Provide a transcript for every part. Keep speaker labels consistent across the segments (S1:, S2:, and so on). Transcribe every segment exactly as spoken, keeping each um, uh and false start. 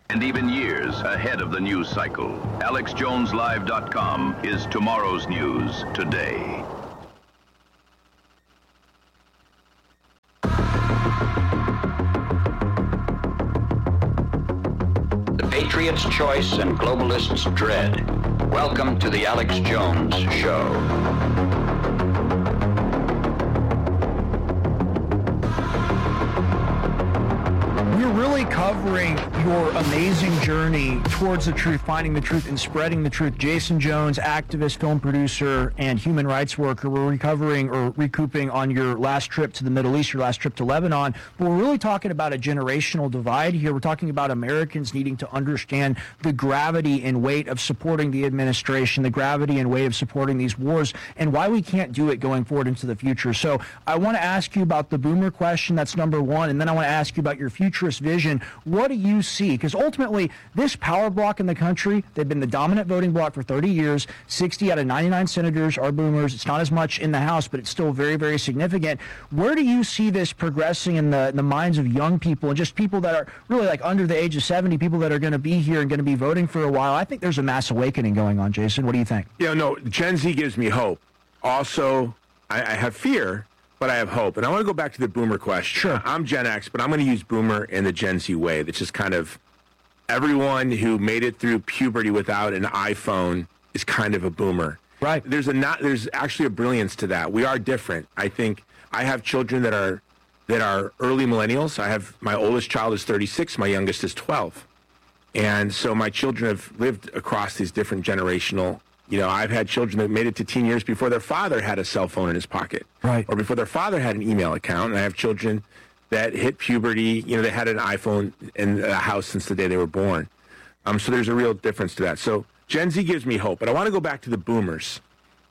S1: and even years ahead of the news cycle. Alex Jones Live dot com is tomorrow's news today.
S2: The Patriots' choice and globalists' dread. Welcome to the Alex Jones Show.
S3: We're really covering your amazing journey towards the truth, finding the truth, and spreading the truth. Jason Jones, activist, film producer, and human rights worker. We're recovering or recouping on your last trip to the Middle East, your last trip to Lebanon. But we're really talking about a generational divide here. We're talking about Americans needing to understand the gravity and weight of supporting the administration, the gravity and weight of supporting these wars, and why we can't do it going forward into the future. So I want to ask you about the boomer question. That's number one. And then I want to ask you about your futurist vision. What do you see? Because ultimately, this power block in the country, they've been the dominant voting block for thirty years. sixty out of ninety-nine senators are boomers. It's not as much in the House, but it's still very, very significant. Where do you see this progressing in the, in the minds of young people and just people that are really like under the age of seventy, people that are going to be here and going to be voting for a while? I think there's a mass awakening going on, Jason. What do you think?
S4: Yeah, no, Gen Z gives me hope. Also, I, I have fear, but I have hope. And I want to go back to the boomer question.
S3: Sure.
S4: I'm Gen X, but I'm going to use boomer in the Gen Z way. That's just kind of everyone who made it through puberty without an iPhone is kind of a boomer.
S3: Right.
S4: There's a not. There's actually a brilliance to that. We are different. I think I have children that are that are early millennials. I have my oldest child is thirty-six. My youngest is twelve. And so my children have lived across these different generational. You know, I've had children that made it to teen years before their father had a cell phone in his pocket.
S3: Right.
S4: Or before their father had an email account. And I have children that hit puberty, you know, they had an iPhone in the house since the day they were born. Um, so there's a real difference to that. So Gen Z gives me hope. But I want to go back to the boomers.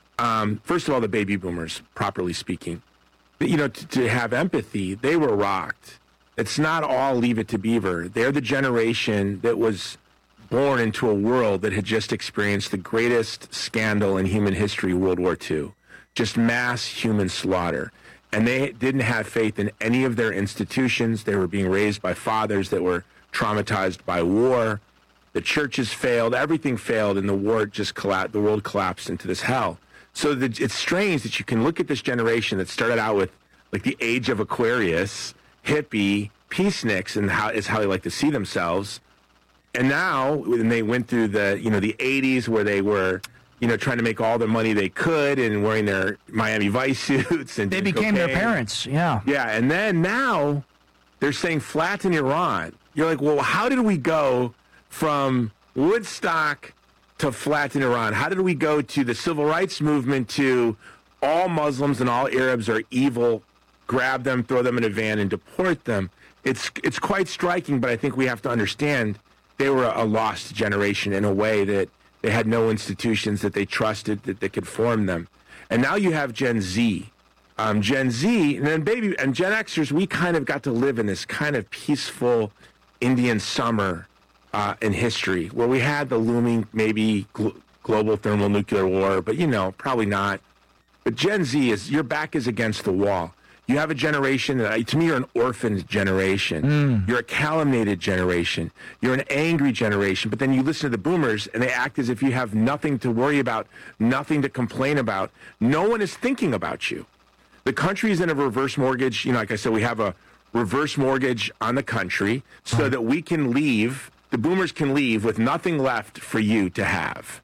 S4: Um, first of all, the baby boomers, properly speaking. You know, to, to have empathy, they were rocked. It's not all Leave It to Beaver. They're the generation that was born into a world that had just experienced the greatest scandal in human history, World War Two. Just mass human slaughter. And they didn't have faith in any of their institutions. They were being raised by fathers that were traumatized by war. The churches failed. Everything failed, and the war just collapsed. The world collapsed into this hell. So the, it's strange that you can look at this generation that started out with like the age of Aquarius, hippie, peaceniks, and how is how they like to see themselves. And now, when they went through the, you know, the eighties where they were, you know, trying to make all the money they could and wearing their Miami Vice suits. And
S3: they became
S4: cocaine.
S3: their parents, yeah.
S4: Yeah, and then now they're saying flatten Iran. You're like, well, how did we go from Woodstock to flatten Iran? How did we go to the civil rights movement to all Muslims and all Arabs are evil, grab them, throw them in a van, and deport them? It's, it's quite striking, but I think we have to understand they were a lost generation in a way that they had no institutions that they trusted that, that could form them. And now you have Gen Z. Um, Gen Z, and then baby, and Gen Xers, we kind of got to live in this kind of peaceful Indian summer uh, in history where we had the looming maybe gl- global thermonuclear war, but, you know, probably not. But Gen Z is, your back is against the wall. You have a generation that, to me, you're an orphaned generation. Mm. You're a calumniated generation. You're an angry generation. But then you listen to the boomers, and they act as if you have nothing to worry about, nothing to complain about. No one is thinking about you. The country is in a reverse mortgage. You know, like I said, we have a reverse mortgage on the country so mm. that we can leave, the boomers can leave with nothing left for you to have.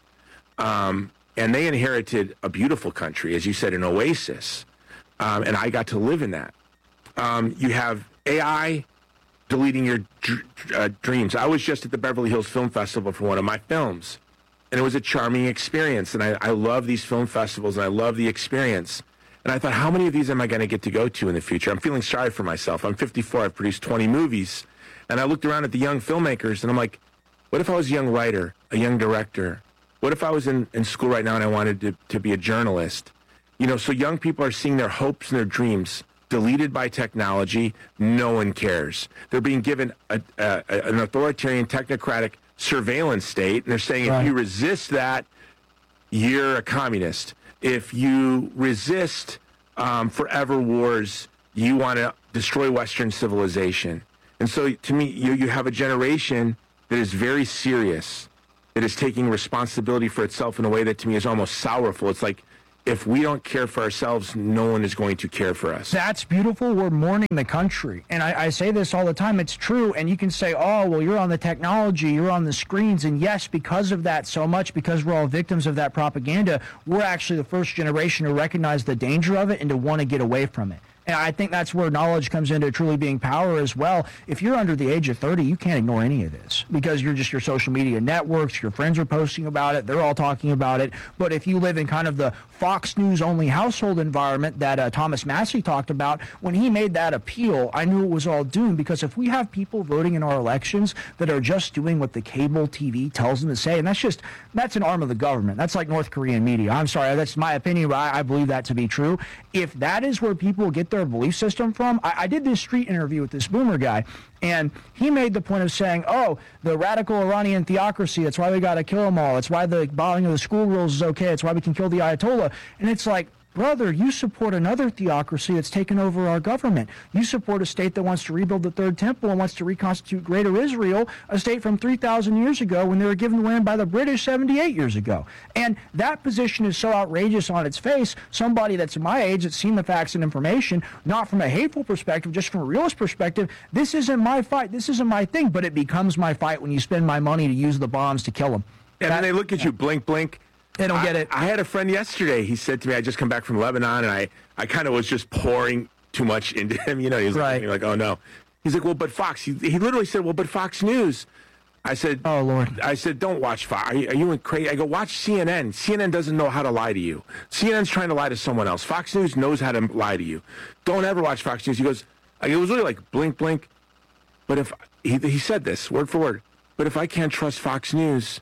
S4: Um, and they inherited a beautiful country, as you said, an oasis. Um, and I got to live in that. Um, you have A I deleting your dr- uh, dreams. I was just at the Beverly Hills Film Festival for one of my films, and it was a charming experience. And I, I love these film festivals, and I love the experience. And I thought, how many of these am I going to get to go to in the future? I'm feeling sorry for myself. I'm fifty-four. I've produced twenty movies. And I looked around at the young filmmakers, and I'm like, what if I was a young writer, a young director? What if I was in, in school right now and I wanted to, to be a journalist? You know, so young people are seeing their hopes and their dreams deleted by technology. No one cares. They're being given a, a, an authoritarian, technocratic surveillance state, and they're saying
S3: right.
S4: if you resist that, you're a communist. If you resist um, forever wars, you want to destroy Western civilization. And so, to me, you, you have a generation that is very serious, that is taking responsibility for itself in a way that to me is almost sorrowful. It's like, if we don't care for ourselves, no one is going to care for us.
S3: That's beautiful. We're mourning the country. And I, I say this all the time. It's true. And you can say, oh, well, you're on the technology, you're on the screens. And yes, because of that so much, because we're all victims of that propaganda, we're actually the first generation to recognize the danger of it and to want to get away from it. And I think that's where knowledge comes into truly being power as well. If you're under the age of thirty, you can't ignore any of this because you're just your social media networks, your friends are posting about it, they're all talking about it. But if you live in kind of the Fox News only household environment that uh, Thomas Massey talked about, when he made that appeal, I knew it was all doomed, because if we have people voting in our elections that are just doing what the cable T V tells them to say, and that's just, that's an arm of the government. That's like North Korean media. I'm sorry, that's my opinion, but I, I believe that to be true. If that is where people get their belief system from, I, I did this street interview with this boomer guy, and he made the point of saying, oh, the radical Iranian theocracy, that's why we got to kill them all. It's why the bombing of the schoolgirls is okay. It's why we can kill the Ayatollah. And it's like, brother, you support another theocracy that's taken over our government. You support a state that wants to rebuild the third temple and wants to reconstitute Greater Israel, a state from three thousand years ago when they were given land by the British seventy-eight years ago. And that position is so outrageous on its face. Somebody that's my age, that's seen the facts and information, not from a hateful perspective, just from a realist perspective, this isn't my fight, this isn't my thing, but it becomes my fight when you spend my money to use the bombs to kill them.
S4: And
S3: that,
S4: then they look at you, blink, blink.
S3: They don't
S4: I,
S3: get it.
S4: I had a friend yesterday. He said to me, I just come back from Lebanon, and I, I kind of was just pouring too much into him. You know, he was
S3: right.
S4: like, like, oh, no. He's like, well, but Fox. He, he literally said, well, but Fox News. I said,
S3: oh, Lord.
S4: I said, don't watch Fox. Are you, are you crazy? I go, watch C N N. C N N doesn't know how to lie to you. C N N's trying to lie to someone else. Fox News knows how to lie to you. Don't ever watch Fox News. He goes, it was really like blink, blink. But if, he, he said this, word for word, but if I can't trust Fox News,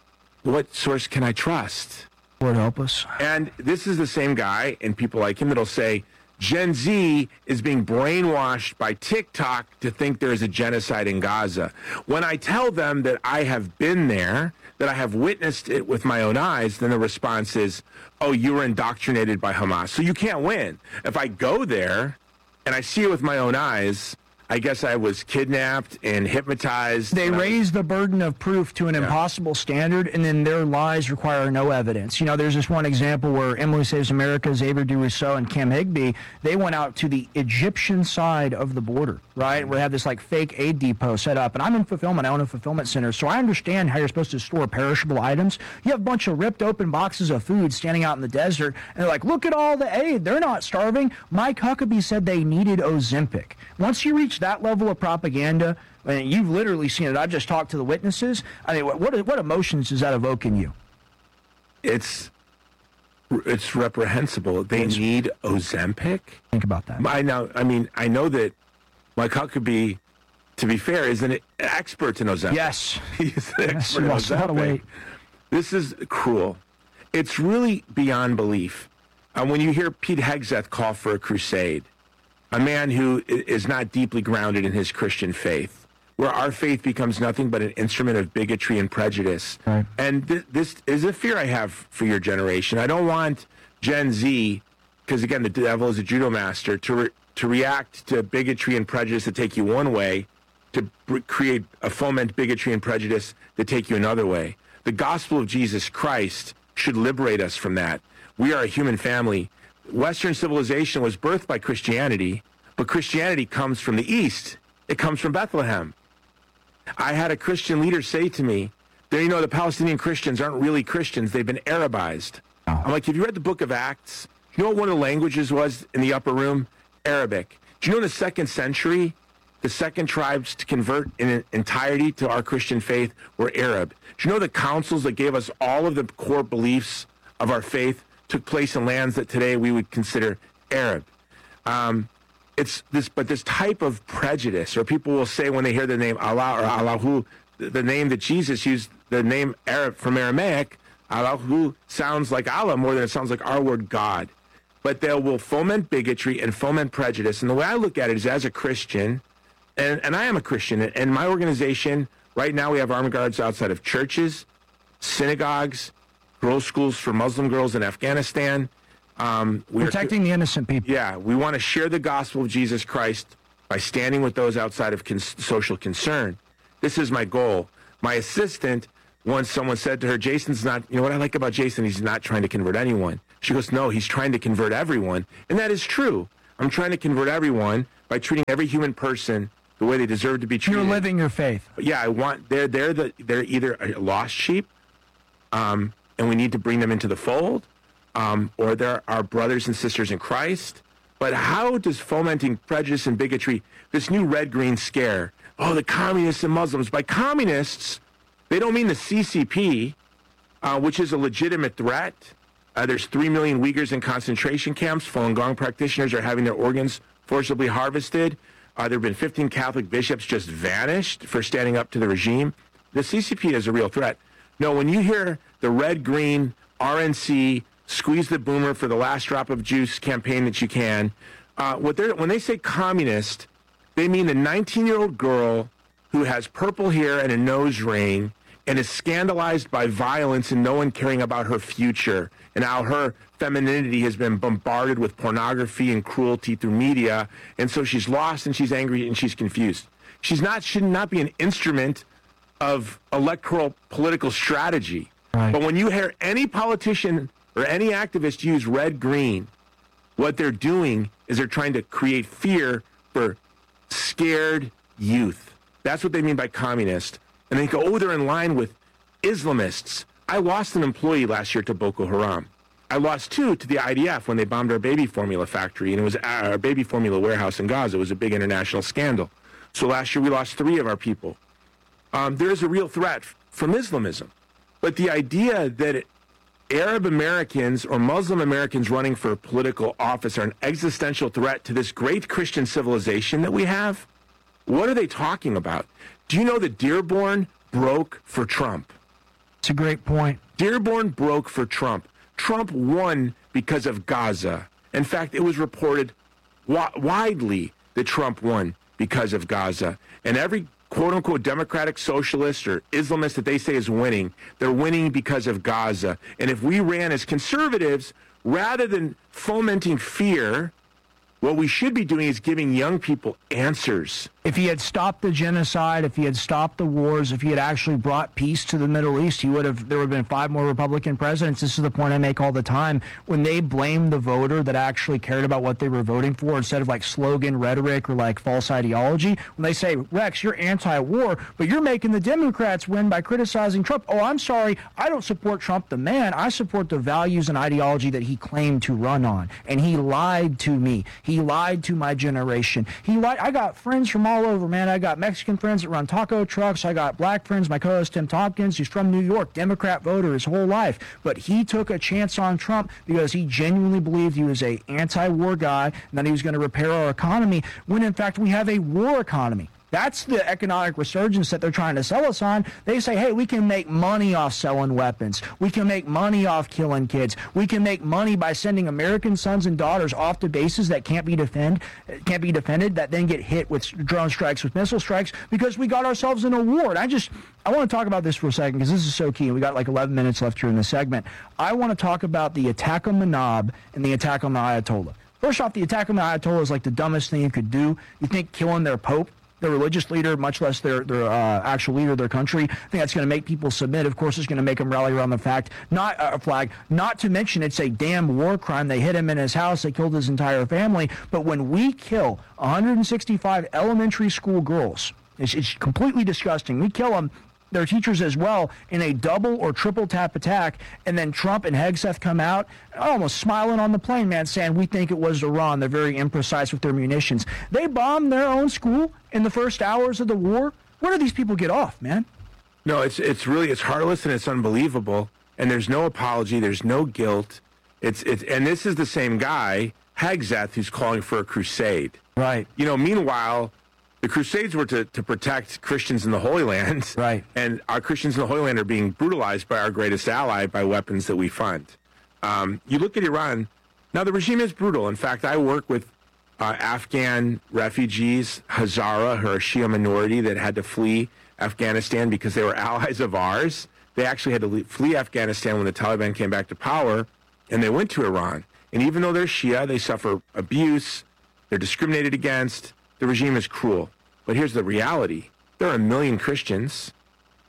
S4: what source can I trust?
S3: Lord help us.
S4: And this is the same guy and people like him that'll say Gen Z is being brainwashed by TikTok to think there's a genocide in Gaza. When I tell them that I have been there, that I have witnessed it with my own eyes, then the response is, oh, you were indoctrinated by Hamas. So you can't win. If I go there and I see it with my own eyes, I guess I was kidnapped and hypnotized.
S3: They
S4: and
S3: raise the burden of proof to an yeah. impossible standard, and then their lies require no evidence. You know, there's this one example where Emily Saves America, Xavier DeRousseau, and Kim Higby, they went out to the Egyptian side of the border, right? Where they have this like fake aid depot set up. And I'm in fulfillment. I own a fulfillment center, so I understand how you're supposed to store perishable items. You have a bunch of ripped open boxes of food standing out in the desert, and they're like, look at all the aid. They're not starving. Mike Huckabee said they needed Ozempic. Once you reach that level of propaganda, I mean, you've literally seen it. I've just talked to the witnesses. I mean, what what, what emotions does that evoke in you?
S4: It's it's reprehensible. They it's, need Ozempic.
S3: Think about that.
S4: I know. I mean, I know that Mike Huckabee, to be fair, is an expert in Ozempic.
S3: Yes,
S4: he's an
S3: yes,
S4: expert in Ozempic. This is cruel. It's really beyond belief. Uh, when you hear Pete Hegseth call for a crusade, a man who is not deeply grounded in his Christian faith, where our faith becomes nothing but an instrument of bigotry and prejudice.
S3: Right.
S4: And th- this is a fear I have for your generation. I don't want Gen Z, because again, the devil is a judo master, to re- to react to bigotry and prejudice that take you one way, to b- create a foment bigotry and prejudice that take you another way. The gospel of Jesus Christ should liberate us from that. We are a human family. Western civilization was birthed by Christianity, but Christianity comes from the East. It comes from Bethlehem. I had a Christian leader say to me, there, you know, the Palestinian Christians aren't really Christians. They've been Arabized. Oh. I'm like, have you read the book of Acts? You know what one of the languages was in the upper room? Arabic. Do you know in the second century, the second tribes to convert in entirety to our Christian faith were Arab? Do you know the councils that gave us all of the core beliefs of our faith took place in lands that today we would consider Arab? Um, it's this, but this type of prejudice, or people will say when they hear the name Allah or Allahu, the name that Jesus used, the name Arab from Aramaic, Allahu sounds like Allah more than it sounds like our word God. But they will foment bigotry and foment prejudice. And the way I look at it is as a Christian, and, and I am a Christian, and my organization, right now we have armed guards outside of churches, synagogues, girls' schools for Muslim girls in Afghanistan. Um,
S3: we're protecting the innocent people.
S4: Yeah, we want to share the gospel of Jesus Christ by standing with those outside of con- social concern. This is my goal. My assistant, once someone said to her, Jason's not, you know what I like about Jason? He's not trying to convert anyone. She goes, no, he's trying to convert everyone. And that is true. I'm trying to convert everyone by treating every human person the way they deserve to be treated.
S3: You're living your faith.
S4: But yeah, I want, they're, they're, the, they're either a lost sheep, um, and we need to bring them into the fold, um, or they're our brothers and sisters in Christ. But how does fomenting prejudice and bigotry, this new red-green scare, oh, the communists and Muslims, by communists, they don't mean the C C P, uh, which is a legitimate threat. Uh, there's three million Uyghurs in concentration camps. Falun Gong practitioners are having their organs forcibly harvested. Uh, there have been fifteen Catholic bishops just vanished for standing up to the regime. The C C P is a real threat. No, when you hear the red-green R N C squeeze the boomer for the last drop of juice campaign that you can, uh, what they're, when they say communist, they mean the nineteen-year-old girl who has purple hair and a nose ring and is scandalized by violence and no one caring about her future and how her femininity has been bombarded with pornography and cruelty through media, and so she's lost and she's angry and she's confused. She's not, should not be an instrument of electoral political strategy.
S3: Right.
S4: But when you hear any politician or any activist use red-green, what they're doing is they're trying to create fear for scared youth. That's what they mean by communist. And they go, oh, they're in line with Islamists. I lost an employee last year to Boko Haram. I lost two to the I D F when they bombed our baby formula factory, and it was our baby formula warehouse in Gaza. It was a big international scandal. So last year we lost three of our people. Um, there is a real threat from Islamism. But the idea that Arab Americans or Muslim Americans running for political office are an existential threat to this great Christian civilization that we have, what are they talking about? Do you know that Dearborn broke for Trump?
S3: It's a great point.
S4: Dearborn broke for Trump. Trump won because of Gaza. In fact, it was reported wa- widely that Trump won because of Gaza. And every quote-unquote democratic socialist or Islamist that they say is winning, they're winning because of Gaza. And if we ran as conservatives, rather than fomenting fear, what we should be doing is giving young people answers.
S3: If he had stopped the genocide, if he had stopped the wars, if he had actually brought peace to the Middle East, he would have. There would have been five more Republican presidents. This is the point I make all the time. When they blame the voter that actually cared about what they were voting for, instead of like slogan rhetoric or like false ideology, when they say, Rex, you're anti-war, but you're making the Democrats win by criticizing Trump. Oh, I'm sorry, I don't support Trump the man. I support the values and ideology that he claimed to run on. And he lied to me. He lied to my generation. He lied. I got friends from all over, man. I got Mexican friends that run taco trucks. I got black friends. My co-host Tim Tompkins, he's from New York, Democrat voter his whole life. But he took a chance on Trump because he genuinely believed he was a anti-war guy and that he was going to repair our economy, when in fact we have a war economy. That's the economic resurgence that they're trying to sell us on. They say, hey, we can make money off selling weapons. We can make money off killing kids. We can make money by sending American sons and daughters off to bases that can't be defend, can't be defended, that then get hit with drone strikes, with missile strikes, because we got ourselves in a war. And I just, I want to talk about this for a second because this is so key. We got like eleven minutes left here in the segment. I want to talk about the attack on Manab and the attack on the Ayatollah. First off, the attack on the Ayatollah is like the dumbest thing you could do. You think killing their Pope, their religious leader, much less their, their uh, actual leader of their country, I think that's going to make people submit. Of course, it's going to make them rally around the fact, not a uh, flag, not to mention it's a damn war crime. They hit him in his house. They killed his entire family. But when we kill one hundred sixty-five elementary school girls, it's, it's completely disgusting. We kill them, their teachers as well, in a double or triple tap attack, and then Trump and Hegseth come out almost smiling on the plane, man, saying we think it was Iran. They're very imprecise with their munitions. They bombed their own school in the first hours of the war. Where do these people get off, man?
S4: No, it's it's really, it's heartless and it's unbelievable, and there's no apology, there's no guilt. It's it's and this is the same guy, Hegseth, who's calling for a crusade.
S3: Right.
S4: You know, meanwhile, the Crusades were to, to protect Christians in the Holy Land.
S3: Right.
S4: And our Christians in the Holy Land are being brutalized by our greatest ally by weapons that we fund. Um, you look at Iran. Now, the regime is brutal. In fact, I work with uh, Afghan refugees, Hazara, who are a Shia minority that had to flee Afghanistan because they were allies of ours. They actually had to leave, flee Afghanistan when the Taliban came back to power, and they went to Iran. And even though they're Shia, they suffer abuse. They're discriminated against. The regime is cruel. But here's the reality. There are a million Christians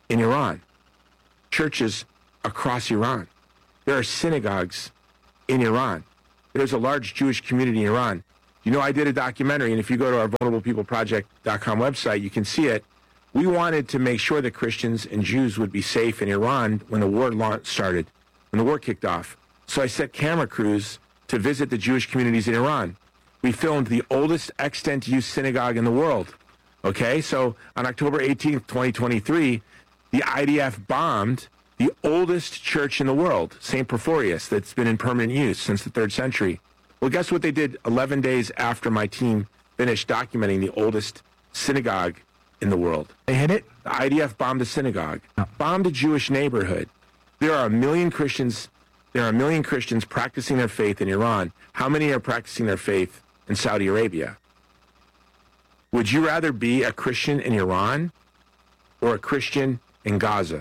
S4: in Iran, churches across Iran. There are synagogues in Iran. There's a large Jewish community in Iran. You know, I did a documentary, and if you go to our vulnerable people project dot com website, you can see it. We wanted to make sure that Christians and Jews would be safe in Iran when the war started, when the war kicked off. So I set camera crews to visit the Jewish communities in Iran. We filmed the oldest extant youth synagogue in the world. Okay, so on October eighteenth, twenty twenty-three, the I D F bombed the oldest church in the world, Saint Porphyrius, that's been in permanent use since the third century. Well, guess what they did eleven days after my team finished documenting the oldest synagogue in the world?
S3: They hit it?
S4: The I D F bombed a synagogue, bombed a Jewish neighborhood. There are a million Christians, there are a million Christians practicing their faith in Iran. How many are practicing their faith in Saudi Arabia? Would you rather be a Christian in Iran or a Christian in Gaza?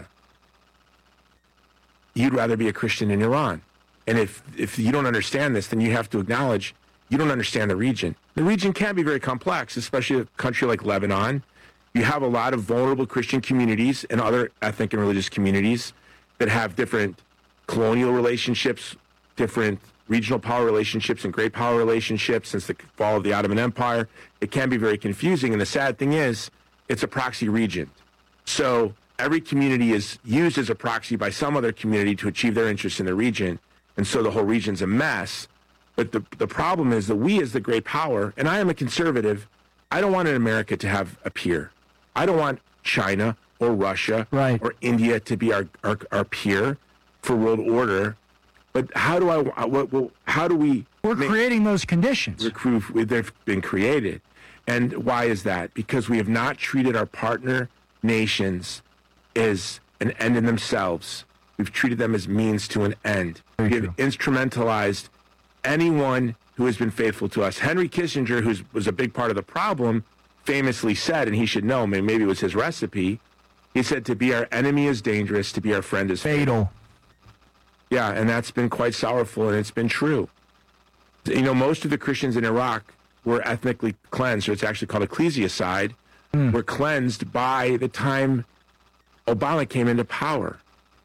S4: You'd rather be a Christian in Iran. And if, if you don't understand this, then you have to acknowledge you don't understand the region. The region can be very complex, especially a country like Lebanon. You have a lot of vulnerable Christian communities and other ethnic and religious communities that have different colonial relationships, different regional power relationships and great power relationships since the fall of the Ottoman Empire. It can be very confusing. And the sad thing is, it's a proxy region. So every community is used as a proxy by some other community to achieve their interests in the region. And so the whole region's a mess. But the, the problem is that we as the great power, and I am a conservative, I don't want America to have a peer. I don't want China or Russia
S3: right.
S4: or India to be our, our, our peer for world order. But how do I, what, what, how do we...
S3: We're make, creating those conditions.
S4: They've been created. And why is that? Because we have not treated our partner nations as an end in themselves. We've treated them as means to an end.
S3: Very
S4: we have
S3: true.
S4: instrumentalized anyone who has been faithful to us. Henry Kissinger, who was a big part of the problem, famously said, and he should know, maybe it was his recipe, he said, to be our enemy is dangerous, to be our friend is fatal.
S3: Fatal.
S4: Yeah, and that's been quite sorrowful, and it's been true. You know, most of the Christians in Iraq were ethnically cleansed, or it's actually called ecclesiocide, mm. were cleansed by the time Obama came into power.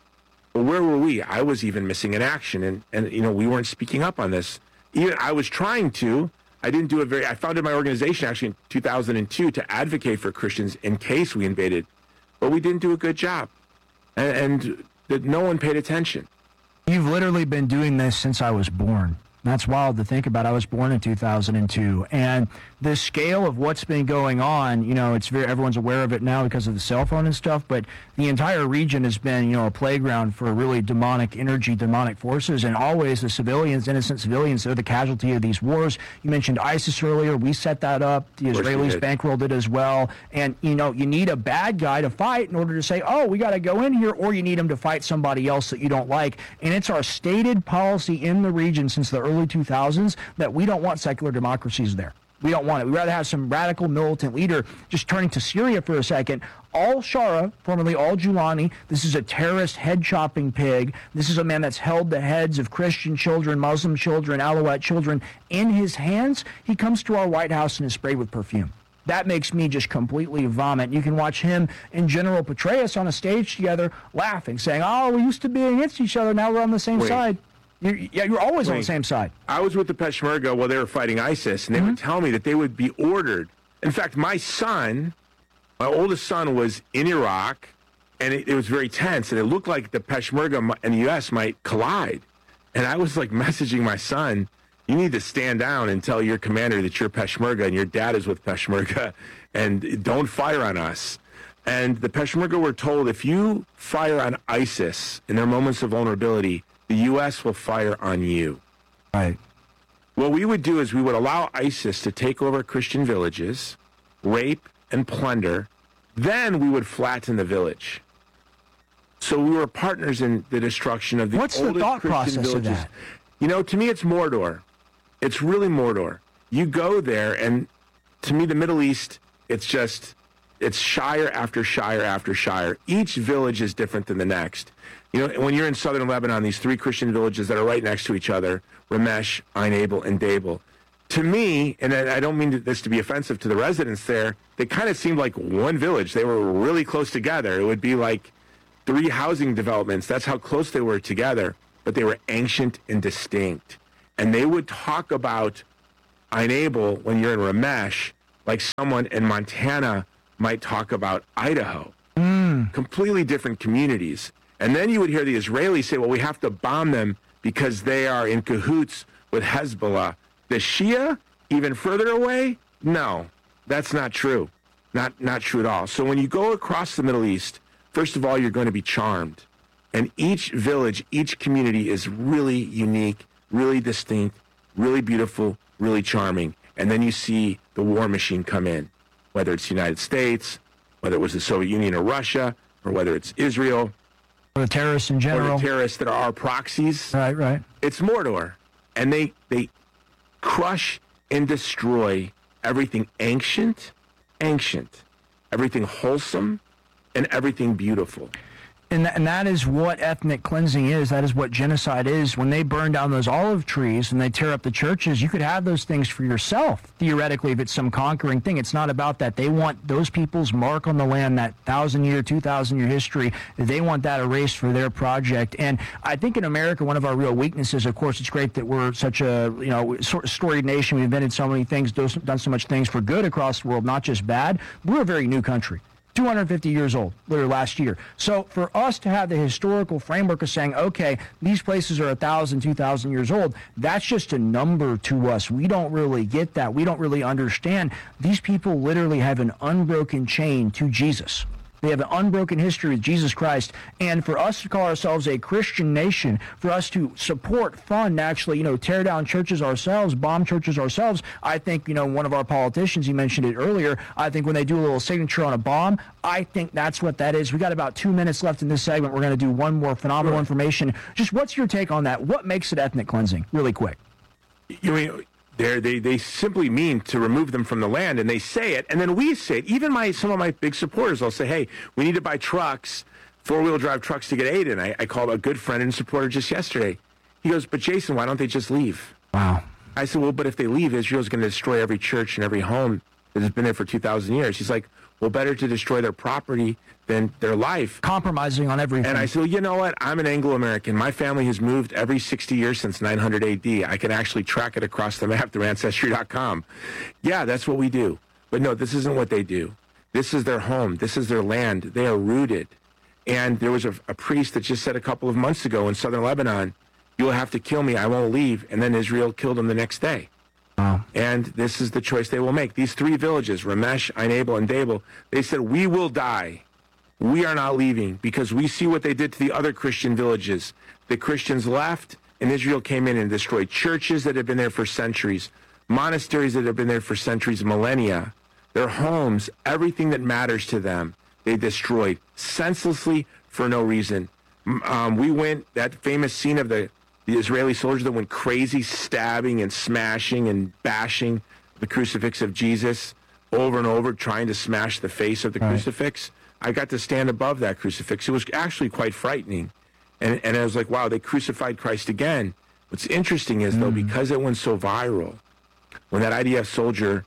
S4: But where were we? I was even missing in action, and, and you know, we weren't speaking up on this. Even I was trying to. I didn't do it very... I founded my organization actually in two thousand two to advocate for Christians in case we invaded. But we didn't do a good job. And, and that no one paid attention.
S3: You've literally been doing this since I was born. That's wild to think about. I was born in two thousand two, and the scale of what's been going on, you know, it's very, everyone's aware of it now because of the cell phone and stuff, but the entire region has been, you know, a playground for really demonic energy, demonic forces, and always the civilians, innocent civilians, they're the casualty of these wars. You mentioned ISIS earlier. We set that up. The Israelis bankrolled it as well. And, you know, you need a bad guy to fight in order to say, oh, we got to go in here, or you need him to fight somebody else that you don't like. And it's our stated policy in the region since the early two thousands that we don't want secular democracies there. We don't want it. We'd rather have some radical militant leader. Just turning to Syria for a second, al-Shara, formerly al-Julani, this is a terrorist head-chopping pig. This is a man that's held the heads of Christian children, Muslim children, Alawite children in his hands. He comes to our White House and is sprayed with perfume. That makes me just completely vomit. You can watch him and General Petraeus on a stage together laughing, saying, oh, we used to be against each other, now we're on the same
S4: Wait.
S3: side. You're, yeah, you're always Wait, on the same side.
S4: I was with the Peshmerga while they were fighting ISIS, and they mm-hmm. would tell me that they would be ordered. In fact, my son, my oldest son, was in Iraq, and it, it was very tense, and it looked like the Peshmerga and the U S might collide. And I was like messaging my son, you need to stand down and tell your commander that you're Peshmerga and your dad is with Peshmerga, and don't fire on us. And the Peshmerga were told, if you fire on ISIS in their moments of vulnerability, the U S will fire on you.
S3: Right.
S4: What we would do is we would allow ISIS to take over Christian villages, rape and plunder. Then we would flatten the village. So we were partners in the destruction of the
S3: What's
S4: oldest
S3: the thought
S4: Christian
S3: process
S4: villages.
S3: of that?
S4: You know, to me, it's Mordor. It's really Mordor. You go there, and to me, the Middle East, it's just, it's shire after shire after shire. Each village is different than the next. You know, when you're in southern Lebanon, these three Christian villages that are right next to each other, Ramesh, Ain Abel, and Dabel, to me, and I I don't mean this to be offensive to the residents there, they kind of seemed like one village. They were really close together. It would be like three housing developments. That's how close they were together. But they were ancient and distinct. And they would talk about Ein Abel when you're in Ramesh, like someone in Montana might talk about Idaho. Mm. Completely different communities. And then you would hear the Israelis say, well, we have to bomb them because they are in cahoots with Hezbollah. The Shia, even further away? No, that's not true. Not not true at all. So when you go across the Middle East, first of all, you're going to be charmed. And each village, each community is really unique, really distinct, really beautiful, really charming. And then you see the war machine come in, whether it's the United States, whether it was the Soviet Union or Russia, or whether it's Israel.
S3: Or the terrorists in general.
S4: Or the terrorists that are our proxies.
S3: Right, right.
S4: It's Mordor. And they they crush and destroy everything ancient, ancient, everything wholesome, and everything beautiful.
S3: And, th- and that is what ethnic cleansing is. That is what genocide is. When they burn down those olive trees and they tear up the churches, you could have those things for yourself, theoretically, if it's some conquering thing. It's not about that. They want those people's mark on the land, that thousand-year, two thousand-year history. They want that erased for their project. And I think in America, one of our real weaknesses, of course, it's great that we're such a, you know, sort of storied nation. We've invented so many things, done so much things for good across the world, not just bad. We're a very new country. two hundred fifty years old, literally last year. So for us to have the historical framework of saying, okay, these places are one thousand, two thousand years old, that's just a number to us. We don't really get that. We don't really understand. These people literally have an unbroken chain to Jesus. They have an unbroken history with Jesus Christ. And for us to call ourselves a Christian nation, for us to support, fund, actually, you know, tear down churches ourselves, bomb churches ourselves, I think, you know, one of our politicians, you mentioned it earlier, I think when they do a little signature on a bomb, I think that's what that is. We got about two minutes left in this segment. We're going to do one more phenomenal sure. information. Just what's your take on that? What makes it ethnic cleansing? Really quick.
S4: You mean... They're, they they simply mean to remove them from the land, and they say it, and then we say it. Even my some of my big supporters will say, hey, we need to buy trucks, four-wheel drive trucks to get aid in. I, I called a good friend and supporter just yesterday. He goes, but Jason, why don't they just leave?
S3: Wow.
S4: I said, well, but if they leave, Israel's going to destroy every church and every home that has been there for two thousand years. He's like, well, better to destroy their property than their life.
S3: Compromising on everything.
S4: And I said, well, you know what? I'm an Anglo-American. My family has moved every sixty years since nine hundred A D. I can actually track it across the map through Ancestry dot com. Yeah, that's what we do. But no, this isn't what they do. This is their home. This is their land. They are rooted. And there was a, a priest that just said a couple of months ago in southern Lebanon, you will have to kill me. I won't leave. And then Israel killed him the next day.
S3: Wow.
S4: And this is the choice they will make. These three villages, Ramesh, Ein Abel, and Dabel, they said, we will die. We are not leaving because we see what they did to the other Christian villages. The Christians left, and Israel came in and destroyed churches that had been there for centuries, monasteries that have been there for centuries, millennia, their homes, everything that matters to them, they destroyed senselessly for no reason. Um, we went, that famous scene of the The Israeli soldiers that went crazy, stabbing and smashing and bashing the crucifix of Jesus over and over, trying to smash the face of the right. crucifix. I got to stand above that crucifix. It was actually quite frightening. And, and I was like, wow, they crucified Christ again. What's interesting is, mm. though, because it went so viral, when that I D F soldier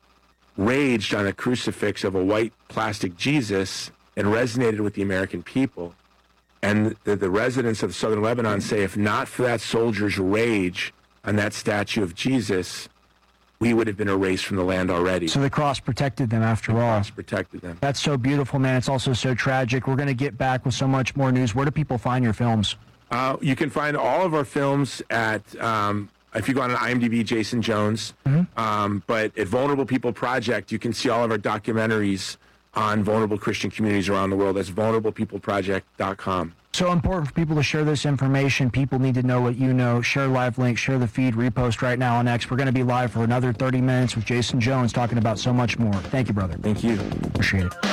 S4: raged on a crucifix of a white plastic Jesus, it resonated with the American people. And the, the residents of southern Lebanon say, if not for that soldier's rage on that statue of Jesus, we would have been erased from the land already.
S3: So the cross protected them after
S4: the
S3: all.
S4: The cross protected them.
S3: That's so beautiful, man. It's also so tragic. We're going to get back with so much more news. Where do people find your films?
S4: Uh, you can find all of our films at, um, if you go on IMDb, Jason Jones. Mm-hmm. Um, but at Vulnerable People Project, you can see all of our documentaries on vulnerable Christian communities around the world. That's vulnerable people project dot com.
S3: So important for people to share this information. People need to know what you know. Share live links, share the feed, repost right now on X. We're going to be live for another thirty minutes with Jason Jones talking about so much more. Thank you, brother.
S4: Thank you.
S3: Appreciate it.